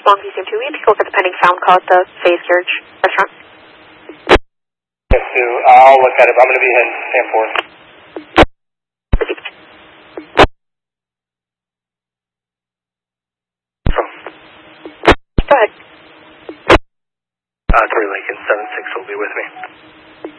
Longview Zoom 2. We have to go look at the pending sound call at the Faye's Carriage restaurant. Yes, Sue. I'll look at it. I'm going to be heading to Stanford. Go ahead. 3 Lincoln 76 will be with me.